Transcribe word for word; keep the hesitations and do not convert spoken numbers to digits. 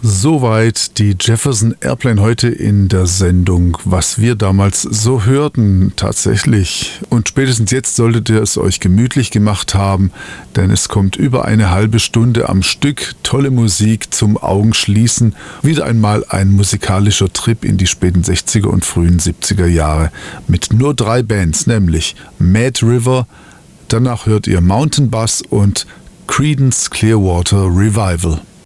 Soweit die Jefferson Airplane heute in der Sendung, was wir damals so hörten tatsächlich. Und spätestens jetzt solltet ihr es euch gemütlich gemacht haben, denn es kommt über eine halbe Stunde am Stück tolle Musik zum Augenschließen. Wieder einmal ein musikalischer Trip in die späten sechziger und frühen siebziger Jahre mit nur drei Bands, nämlich Mad River, danach hört ihr Mountain Bus und Creedence Clearwater Revival.